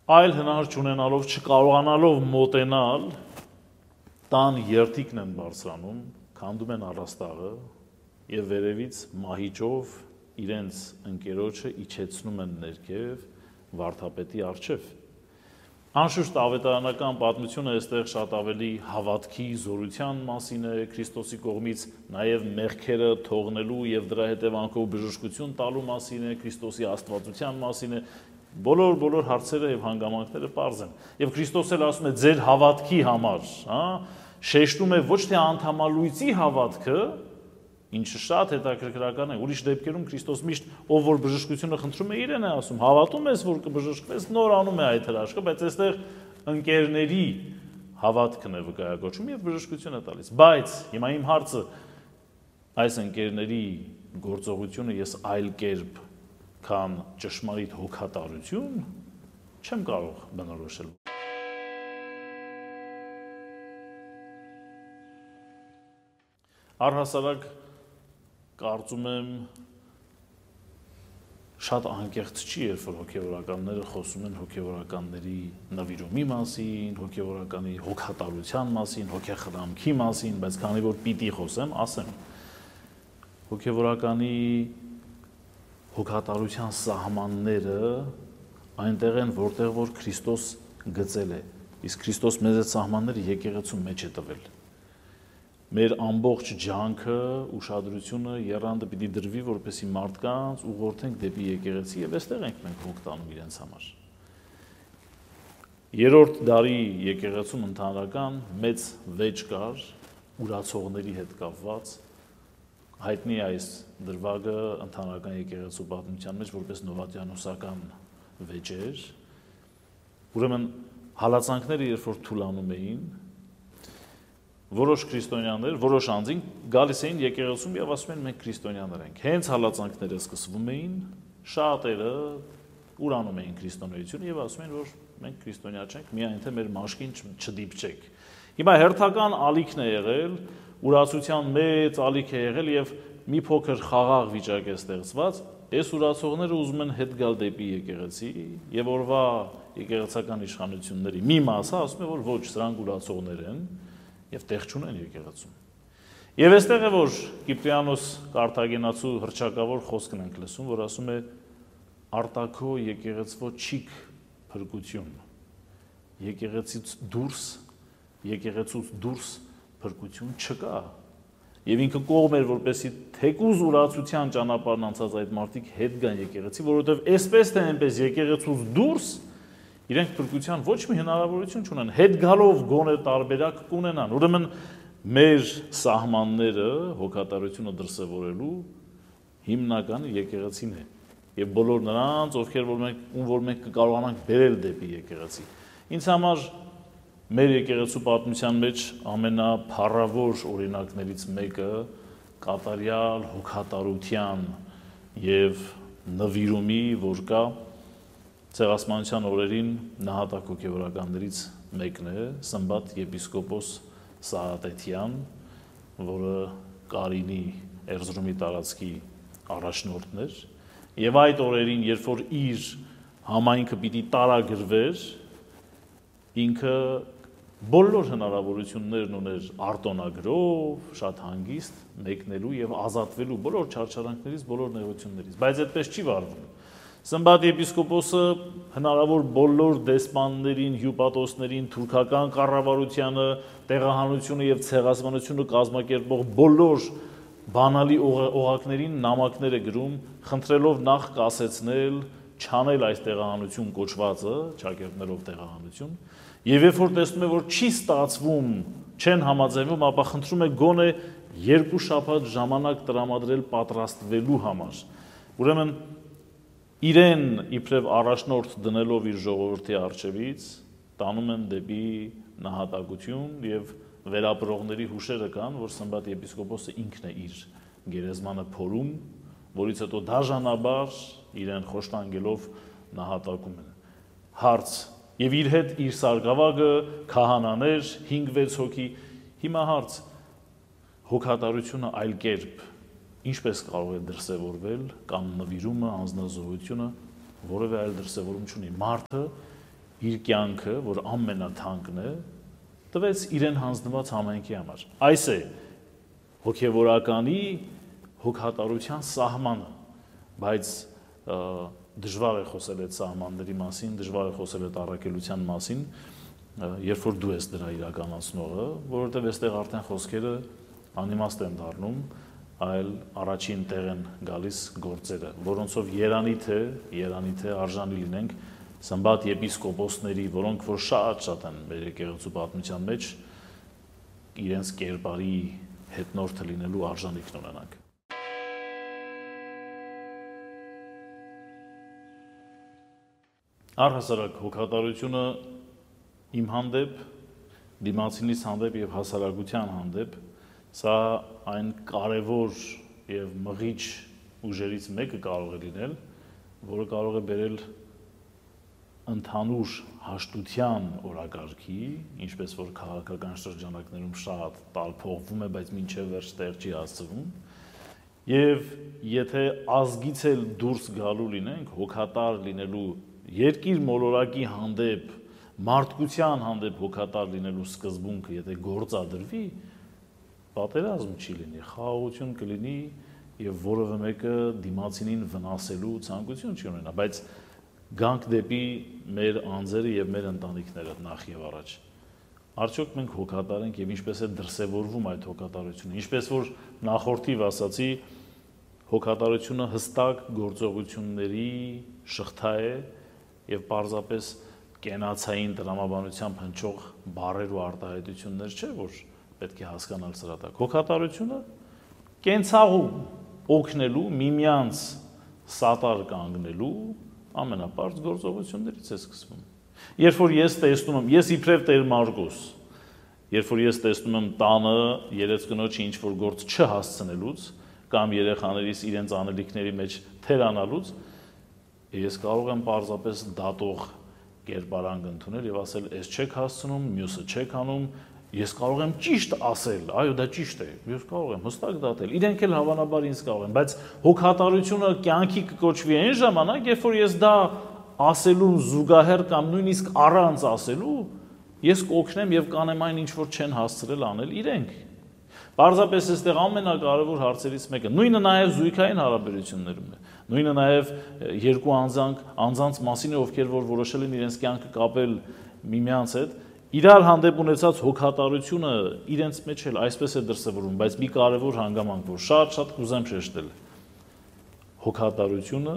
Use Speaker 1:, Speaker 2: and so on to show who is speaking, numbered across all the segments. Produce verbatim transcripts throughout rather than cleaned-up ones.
Speaker 1: այլ հնար չունենալով, չկարողանալով մոտենալ, տան երթիկն են բարձրանում, քանդում են առաստաղը եւ վերևից մահիճով իրենց ընկերոջը իջեցնում են ներքև վարդապետի առջև։ Անշուշտ ավետարանական պատմությունը այստեղ շատ ավելի հավատքի, զորության մասին է Քրիստոսի կողմից, նաև մեղքերը թողնելու եւ դրա հետևանքով բժշկություն տալու մասին է, Քրիստոսի աստվածության մասին է, բոլոր բոլոր հարցերը եւ հանգամանքները պարզ են։ Եվ Քրիստոս էլ ասում է ձեր հավատքի համար, հա, շեշտում է ոչ թե անդամալույցի հավատքը, ինչը շատ հետաքրքրական է, ուրիշ դեպքերում Քրիստոս միշտ ով որ բժշկությունը խնդրում է իրեն է ասում, հավատում ես որ կբժշկվես, նոր անում է այդ հրաշքը, բայց այստեղ ընկերների հավատքն է վկայակոչում եւ բժշկություն է տալիս։ Բայց հիմա իմ հարցը այս ընկերների գործողությունը ես այլ կերպ քան ճշմարիտ հոգատարություն չեմ կարող բնորոշել։ Առհասարակ կարծում եմ շատ անկեղծ չի, երբ որ հոգևորականները խոսում են հոգևորականների նվիրումի մասին, հոգևորականի հոգատարության մասին, հոգեխրամքի մասին, բայց քանի որ պիտի խոսեմ, ասեմ։ Հոգևորականի հոգատարության սահմանները այնտեղ են, որտեղ որ Քրիստոս գծել է, իսկ Քրիստոս մեզ այդ սահմանները եկեղեցու մեջ է տվել։ Մեր ամբողջ ջանքը, ուշադրությունը, եռանդը պիտի դրվի, որպեսզի մարդկանց ուղղորդենք դեպի եկեղեցի եւ այստեղ ենք մենք հոգ տանում իրենց համար։ Երրորդ դարի եկեղեցում ընդհանրական մեծ վեճ կար ուրացողների հետ կապված, հայտնի է այս դրվագը ընդհանրական եկեղեցու պատմության մեջ որպես նովատիանոսական վեճեր, ուրեմն հալածանքները երբ որ թուլանում էին, որոշ քրիստոնյաներ, որոշ անձին գալիս էին եկեղեցում եւ ասում են մենք քրիստոնյաներ ենք։ Հենց հալածանքները սկսվում էին, շատերը ուրանում էին քրիստոնեությունը եւ ասում են որ մենք քրիստոնյա չենք, միայն թե մեր մաշկին չդիպչեք։ Հիմա հերթական ալիքն է եղել, ուրացության մեծ ալիք է եղել եւ մի փոքր խաղաղ վիճակ է ստեղծված, այս ուրացողները ուզում են հետ գալ դեպի եկեղեցի եւ օրվա եկեղեցական իշխանությունների մի մասը ասում է որ ոչ, սրանք ուրացողներ են եւ տեղ չունեն եկեղեցում։ Եվ այստեղ է որ Կիպրիանոս Կարթագենացու հռչակավոր խոսքն ենք լսում, որ ասում է արտակո եկեղեցվո չիք փրկություն։ Եկեղեցից դուրս, եկեղեցուց դուրս փրկություն չկա։ Եվ ինքը կողմ էր, որպեսզի թեկուզ ուրացության ճանապարհն անցած այդ մարդիկ հետ գան եկեղեցի, որովհետեւ այսպես թե այնպես եկեղեցուց դուրս իրենք փրկության ոչ մի հնարավորություն չունեն, հետ գալով գոնե տարբերակ կունենան։ Ուրեմն մեր սահմանները հոգատարությունը դրսևորելու հիմնականը եկեղեցին է եւ բոլոր նրանց, ովքեր որ մենք ում որ մենք կկարողանանք բերել դեպի եկեղեցի։ Ինձ համար մեր եկեղեցու պատմության մեջ ամենափառավոր օրինակներից մեկը կատարյալ հոգատարության եւ նվիրումի, որ կա Ցեղասպանության օրերին նահատակ հոգևորականներից մեկն է Սմբատ եպիսկոպոս Սահատետյան, որը Կարինի Էրզրումի տարածքի առաջնորդն էր, եւ այդ օրերին, երբ որ իր համայնքը պիտի տարագրվեր, ինքը բոլոր հնարավորություններն ուներ արտոնագրով, շատ հանգիստ մեկնելու եւ ազատվելու բոլոր չարչարանքներից, բոլոր նեղություններից, բայց այդպես չի վարվում։ Սմբատ եպիսկոպոսը հնարավոր բոլոր դեսպաններին, հյուպատոսներին, թուրքական կառավարությանը, տեղահանությունը եւ ցեղասպանությունը կազմակերպող բոլոր բանալի օղակներին նամակներ է գրում, խնդրելով նախ կասեցնել, չանել այս տեղահանություն կոչվածը, ճակերտներով տեղահանություն, եւ երբ որ տեսնում է, որ չի ստացվում, չեն համաձայնվում, ապա խնդրում է գոնե երկու շաբաթ ժամանակ տրամադրել պատրաստվելու համար։ Ուրեմն իրեն իբրև առաջնորդ դնելով իր ժողովրդի առջևից տանում են դեպի նահատակություն եւ վերապրողների հուշերը կան, որ Սմբատ եպիսկոպոսը ինքն է իր գերեզմանը փորում, որից հետո դաժանաբար իրեն խոշտանգելով նահատակում են։ Հարց. եւ իր հետ իր սարգսավագը, քահանաներ, հինգ-վեց հոգի։ Հիմա հարց. հոգատարությունը այլ կերպ ինչպես կարող է դրսևորվել կամ նվիրումը, անձնազոհությունը որևէ այլ դրսևորում չունի։ Մարդը իր կյանքը, որ ամենաթանկն է, տվեց իրեն հանձնված համայնքի համար։ Այս է հոգևորականի հոգատարության սահմանը, բայց դժվար է խոսել այդ սահմանների մասին, դժվար է խոսել այդ առաքելության մասին, երբ որ դու ես դրա իրականացնողը, որովհետև այստեղ արդեն խոսքերը անիմաստ են դառնում, այլ առաջին տեղ են գալիս գործերը, որոնցով երանի թե, երանի թե արժանի լինենք Սմբատ եպիսկոպոսների, որոնք որ շատ-շատ են մեր եկեղեցու պատմության մեջ, իրենց կերպարի հետնորդը լինելու արժանիքն ունենանք։ Առհասարակ հոգատարությունը իմ հանդեպ, դիմացինիս հանդեպ և հասարակության հանդեպ, սա այն կարևոր և մղիչ ուժերից մեկը կարող է լինել, որը կարող է բերել ընդհանուր հաշտության օրակարգի, ինչպես որ քաղաքական շրջանակներում շատ տալփողվում է, բայց մինչև վերջ տեղ չի հասցվում, և եթե ազգից էլ դուրս գալու լինենք, հոգատար լինելու երկիր մոլորակի հանդեպ, մարդկության հանդեպ հոգատար լինելու սկզբունքը, եթե գործադրվի, պատերազմ չի լինի, խաղաղություն կլինի և որևէ մեկը դիմացինին վնասելու ցանկություն չի ունենա, բայց գանք դեպի մեր անձերը և մեր ընտանիքները նախ և առաջ։ Արդյոք մենք հոգատար ենք և ինչպես է դրսևորվում այդ հոգատարությունը, ինչպես որ նախորդիվ ասացի, հոգատարությունը հստակ գործողությունների շղթա է և պարզապես կենացային տրամաբանությամբ հնչող բառեր ու արտահայտություններ չէ, որ պետք է հասկանալ սրա տակ։ Հոգատարությունը կենցաղում օգնելու, միմյանց սատար կանգնելու ամենապարզ գործողություններից է սկսվում։ Երբ որ ես տեսնում եմ, ես իբրև Տեր Մարկոս, երբ որ ես տեսնում եմ տանը երեխեքնոջը ինչ-որ գործ չհասցնելուց կամ երեխաներիս իրենց անելիքների մեջ թերանալուց, ես կարող եմ պարզապես դատող կերպարանք ընդունել և ասել, ես չեք հասցնում, մյուսը չեք անում, ես կարող եմ ճիշտ ասել, այո, դա ճիշտ է, ես կարող եմ հստակ դատել, իրենք էլ հավանաբար ինձ կարող են, բայց հոգատարությունը կյանքի կկոչվի այն ժամանակ, երբ որ ես դա ասելու զուգահեռ կամ նույնիսկ առանց ասելու, ես կօգնեմ և կանեմ այն, ինչ որ չեն հասցրել անել իրենք։ Պարզապես այստեղ ամենակարևոր հարցերից մեկը, նույնը նաև զույգային հարաբերություններում է, նույնը նաև երկու անձանք, անձանց մասին է, ովքեր որ որոշել են իրենց կյանքը կապել միմյանց հետ, իրար հանդեպ ունեցած հոգատարությունը իրենց մեջ էլ այսպես է դրսևորվում, բայց մի կարևոր հանգամանք, որ շատ-շատ կուզեմ շեշտել, հոգատարությունը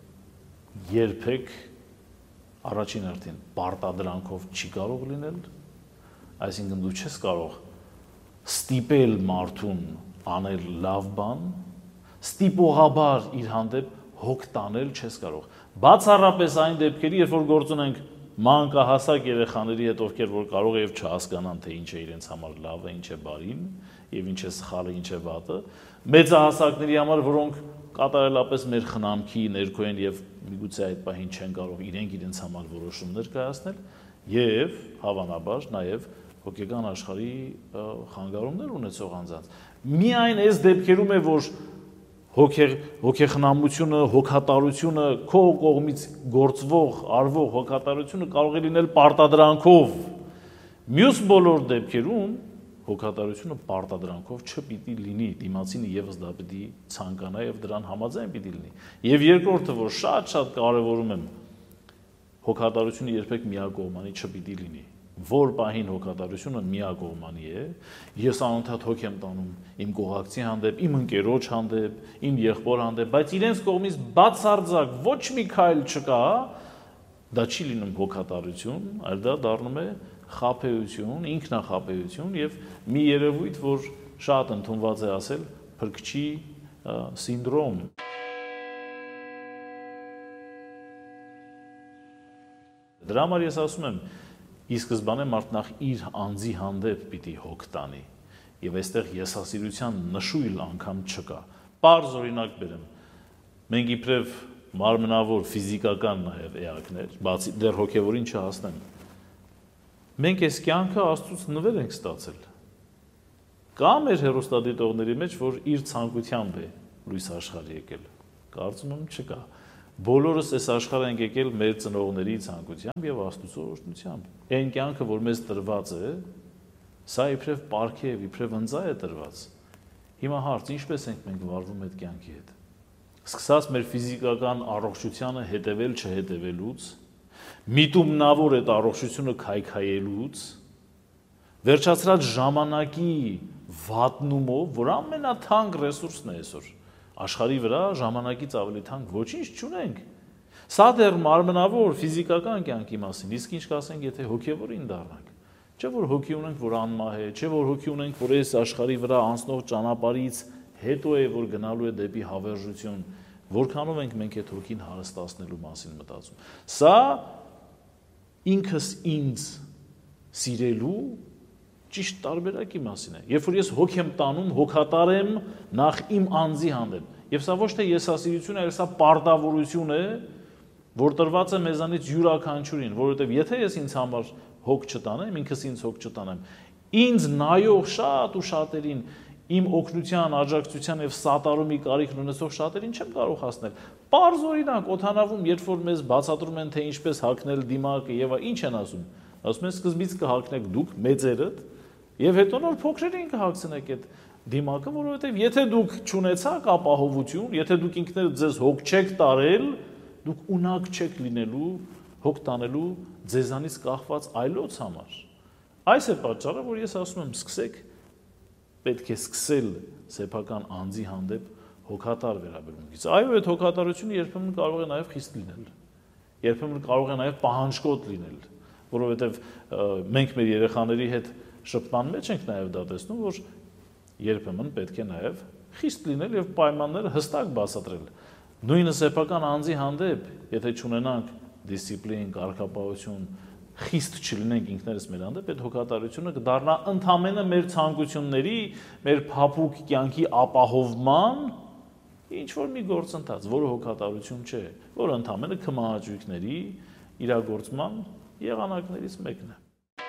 Speaker 1: երբեք առաջին հերթին պարտադրանքով չի կարող լինել, այսինքն դու չես կարող ստիպել մարդուն անել լավ բան, ստիպողաբար իր հանդեպ հոգ տանել չես կարող։ Բացառապես այն դեպքերի, երբ որ գործ ունենք մանկահասակ երեխաների հետ, ովքեր որ կարող է և չհասկանան, թե ինչ է իրենց համար լավը, ինչ է բարին, և ինչ է սխալը, ինչ է վատը, մեծահասակների համար, որոնք կատարելապես մեր խնամքի ներքո են և միգուցե այդ պահին չեն կարող իրենք իրենց համար որոշումներ կայացնել, և հավանաբար նաև հոգեկան աշխարհի խանգարումներ ունեցող անձանց։ Միայն այս դեպքերում է, որ հոգեխնամությունը, հոգատարությունը, քո կողմից գործվող, արվող հոգատարությունը կարող է լինել պարտադրանքով։ Մյուս բոլոր դեպքերում հոգատարությունը պարտադրանքով չպիտի լինի, դիմացինը ևս դա պիտի ցանկանա և դրան համաձայն պիտի լինի։ Եվ երկրորդը, որ շատ-շատ կարևորում եմ, հոգատարությունը երբեք միակողմանի չպիտի լինի։ Որ պահին հոգատարությունը միակողմանի է, ես անընդհատ հոգ եմ տանում իմ կողակցի հանդեպ, իմ ընկերոջ հանդեպ, իմ եղբոր հանդեպ, բայց իրենց կողմից բացարձակ ոչ մի քայլ չկա, դա չի լինում հոգատարություն, այլ դա դառնում է խաբեություն, ինքնախաբեություն և մի երևույթ, որ շատ ընդունված է ասել, փրկչի սինդրոմ։ Դրա համար ես ասում եմ, ի սկզբանե մարդ նախ իր անձի հանդեպ պիտի հոգ տանի, և այստեղ եսասիրության նշույլ անգամ չկա։ Պարզ օրինակ բերեմ, մենք իբրև մարմնավոր, ֆիզիկական նաև էակներ, բացի դեռ հոգևորին չհասնեմ, մենք այս կյանքը Աստծուց նվեր ենք ստացել։ Կա մեր հեռուստադիտողների մեջ, որ իր ցանկությամբ է լույս աշխարհ եկել, կարծում եմ չկա, բոլորս այս աշխարհ ենք եկել մեր ծնողների ցանկությամբ եւ Աստծո օրհնությամբ։ Այն կյանքը, որ մեզ տրված է, սա իբրև պարգև, իբրև ընձա է տրված։ Հիմա հարց, ինչպես ենք մենք վարվում այդ կյանքի հետ։ Սկսած մեր ֆիզիկական առողջությանը հետևել չհետևելուց, միտումնավոր այդ առողջությունը քայքայելուց, վերջացրած ժամանակի վատնումով, որ ամենաթանկ ռեսուրսն է այսօր, աշխարհի վրա ժամանակից ավելի թանկ ոչինչ չունենք։ Սա դեռ մարմնավոր ֆիզիկական կյանքի մասին, իսկ ինչ կասենք, եթե հոգևորին դառնանք։ Չէ՞ որ հոգի ունենք, որ անմահ է, չէ՞ որ հոգի ունենք, որ այս աշխարհի վրա անցնող ճանապարհից հետո է, որ գնալու է դեպի հավերժություն, որքանով ենք մենք այդ հոգին հարստացնելու մասին մտածում։ Սա ինքս ինձ սիրելու ճիշտ տարբերակի մասին է։ Երբ որ ես հոգ եմ տանում, հոգատար եմ նախ իմ անձի հանդեպ։ Եվ սա ոչ թե եսասիրություն է, այլ սա պարտավորություն է, որ տրված է մեզանից յուրաքանչյուրին, որովհետև եթե ես ինձ համար հոգ չտանեմ, ինքս ինձ հոգ չտանեմ, ինձ նայող շատ ու շատերին, իմ օգնության, աջակցության եւ սատարումի կարիքն ունեցող շատերին չեմ կարող հասնել։ Պարզ օրինակ, օդանավում, երբ որ մեզ բացատրում են, թե ինչպես հագնել դիմակը եւ ինչ են ասում, ասում են սկզբից կհագնեք դուք մեծերդ եւ հետո նոր փոքրերին կհագցնեք այդ դիմակը, որովհետեւ եթե դուք չունեցաք ապահովություն, եթե դուք ինքներդ ձեզ հոգ չեք տարել, դուք ունակ չեք լինելու հոգ տանելու ձեզանից կախված այլոց համար։ Այս է պատճառը, որ ես ասում եմ, սկսեք, պետք է սկսել սեփական անձի հանդեպ հոգատար վերաբերմունքից։ Այո, այդ հոգատարությունը երբեմն կարող է նաև խիստ լինել։ Երբեմն կարող է նաև պահանջկոտ լինել, որովհետև մենք մեր երեխաների հետ շփման մեջ ենք նաև դա տեսնում, որ երբեմն պետք է նաև խիստ լինել եւ պայմանները հստակ բացատրել։ Նույնը սեփական անձի հանդեպ, եթե չունենանք դիսցիպլին, կարգապահություն, խիստ չլինենք ինքներս մեր հանդեպ, այդ հոգատարությունը կդառնա ընդամենը մեր ցանկությունների, մեր փափուկ կյանքի ապահովման ինչ որ մի գործընթաց, որը հոգատարություն չէ, որը ընդամենը քմահաճույքների իրագործման եղանակներից մեկն է։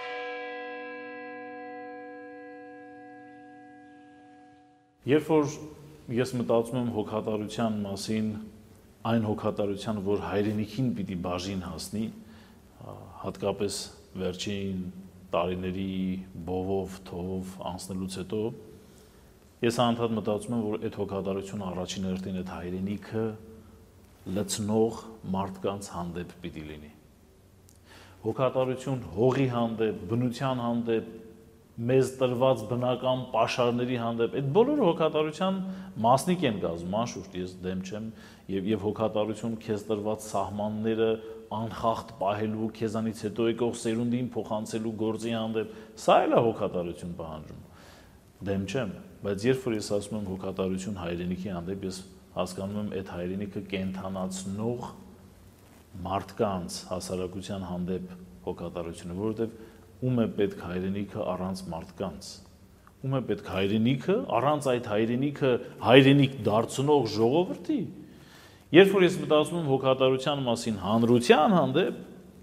Speaker 1: Երբ որ ես մտածում եմ հոգատարության մասին, այն հոգատարության, որ հայրենիքին պիտի բաժին հասնի, հատկապես վերջին տարիների բովով, թողով անցնելուց հետո, ես անդադ մտածում եմ, որ այդ հոգատարությունը առաջին հերթին այդ հայրենիքը լցնող մարդկանց հանդեպ պիտի լինի։ Հոգատարություն հողի հանդեպ, բնության հանդեպ, մեզ տրված բնական պաշարների հանդեպ, այդ բոլորը հոգատարության մասնիկ են կազմում, անշուշտ ես դեմ չեմ, եւ եւ հոգատարություն քեզ տրված սահմանները անխախտ պահելու, քեզանից հետո եկող սերունդին փոխանցելու գործի հանդեպ, սա էլ է հոգատարություն պահանջում։ Դեմ չեմ, բայց երբ որ ես ասում եմ հոգատարություն հայրենիքի հանդեպ, ես հասկանում եմ այդ հայրենիքը կենթանացնող մարդկանց հասարակության հանդեպ հոգատարությունը, որովհետեւ ում է պետք հայրենիքը առանց մարդկանց, ում է պետք հայրենիքը առանց այդ հայրենիքը հայրենիք դարձնող ժողովրդի։ Երբ որ ես մտածում եմ հոգատարության մասին հանրության հանդեպ,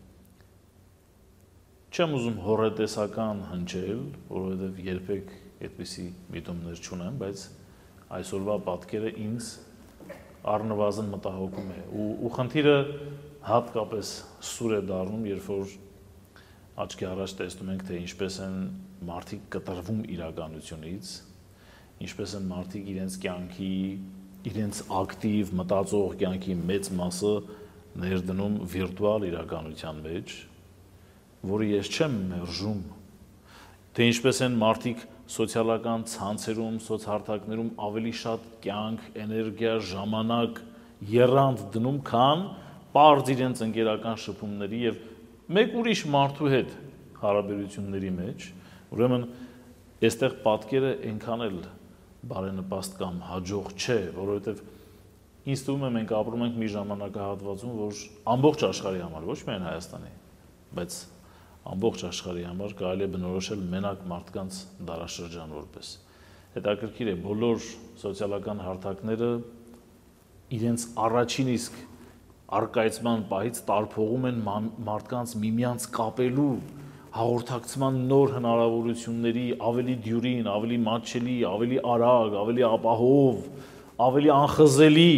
Speaker 1: չեմ ուզում հոռետեսական հնչել, որովհետև երբեք այդպիսի միտումներ չունեմ, բայց այսօրվա պատկերը ինձ առնվազն մտահոգում է, ու, ու խնդիրը հատկապես սուր է դառնում, երբ որ աչքի առաջ տեսնում ենք, թե ինչպես են մարդիկ կտրվում իրականությունից, ինչպես են մարդիկ իրենց կյանքի, իրենց ակտիվ մտածող կյանքի մեծ մասը ներդնում վիրտուալ իրականության մեջ, որը ես չեմ մերժում, թե ինչպես են մարդիկ սոցիալական ցանցերում, սոցհարթակներում ավելի շատ կյանք, էներգիա, ժամանակ, եռանդ դնում, քան պարզ իրենց ընկերական շփումների եւ մեկ ուրիշ մարդու հետ հարաբերությունների մեջ, ուրեմն այստեղ պատկերը այնքան էլ բարենպաստ կամ հաջող չէ, որովհետև ինձ թվում է մենք ապրում ենք մի ժամանակահատվածում, որ ամբողջ աշխարհի համար, ոչ միայն Հայաստանի, բայց ամբողջ աշխարհի համար կարելի է բնորոշել մենակ մարդկանց դարաշրջան որպես։ Հետաքրքիր է, բոլոր սոցիալական հարթակները իրենց առաջին իսկ արկայծման պահից տարփողում են մարդկանց միմյանց կապելու, հաղորդակցման նոր հնարավորությունների ավելի դյուրին, ավելի մատչելի, ավելի արագ, ավելի ապահով, ավելի անխզելի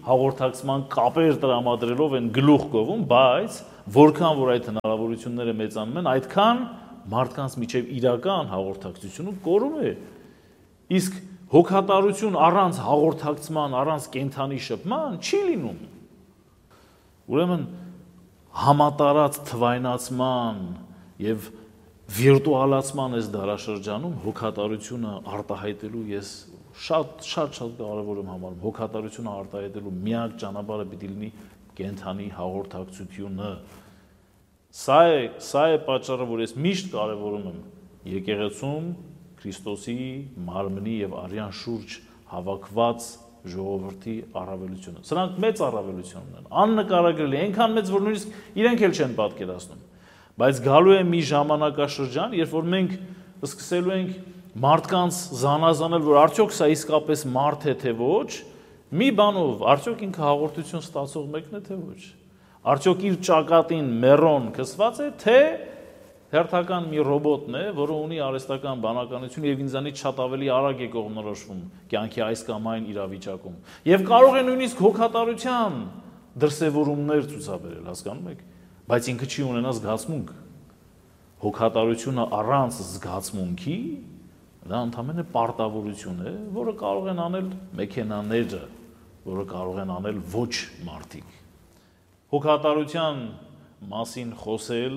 Speaker 1: հաղորդակցման կապեր տրամադրելով են գլուխ գովում, բայց որքան որ այդ հնարավորությունները մեծանում են, այդքան մարդկանց միջև իրական հաղորդակցությունը կորում է։ Իսկ հոգատարություն առանց հաղորդակցման, առանց կենթանի շփման չի լինում։ Ուրեմն համատարած թվայնացման եւ վիրտուալացման այս դարաշրջանում հոգատարությունը արտահայտելու ես շատ շատ շատ կարևոր եմ համարում։ Հոգատարությունը արտահայտելու միակ ճանապարհը պիտի լինի կենթանի հաղորդակցությունը։ Սա է, սա է պատճառը, որ ես միշտ կարևորում եմ եկեղեցում Քրիստոսի մարմնի եւ արյան շուրջ հավաքված ժողովրդի առավելությունը։ Սրանք մեծ առավելություն ունեն, աննկարագրելի, այնքան մեծ, որ նույնիսկ իրենք էլ չեն պատկերացնում։ Բայց գալու է մի ժամանակաշրջան, երբ որ մենք սկսելու ենք մարդկանց զանազանել, որ արդյոք սա իսկապես մարդ է թե ոչ, մի բանով, արդյոք ինքը հաղորդություն ստացող մեկն է թե ոչ։ Արդյոք իր ճակատին մերոն քսված է, թե հերթական մի ռոբոտն է, որը ունի արհեստական բանականություն եւ ինձանից շատ ավելի արագ է կողմնորոշվում կյանքի այս կամ այն իրավիճակում։ Եվ կարող է նույնիսկ հոգատարության դրսևորումներ ցուցաբերել, հասկանում եք, բայց ինքը չի ունենա զգացմունք։ Հոգատարությունը առանց զգացմունքի դա ընդհանրապես պարտավորություն է, որը կարող են անել մեքենաները, որը կարող են անել ոչ մարդիկ։ Հոգատարության մասին խոսել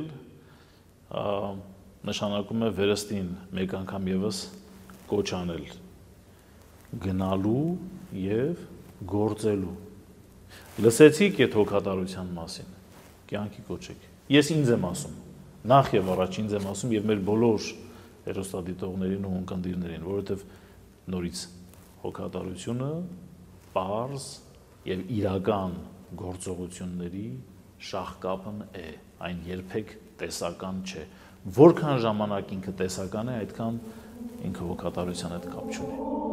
Speaker 1: նշանակում է վերստին մեկ անգամ եւս կոչ անել գնալու եւ գործելու։ Լսեցիք այդ հոգատարության մասին, կյանքի կոչեք։ Ես ինձ եմ ասում, նախ եւ առաջ ինձ եմ ասում եւ մեր բոլոր հերոստատիտողներին ու ունկնդիրներին, որովհետեւ նորից հոգատարությունը պարզ եւ իրական գործողությունների շաղկապն է, այն երբեք տեսական չէ։ Որքան ժամանակ ինքը տեսական է, այդքան ինքը հոգատարության հետ կապ չունի։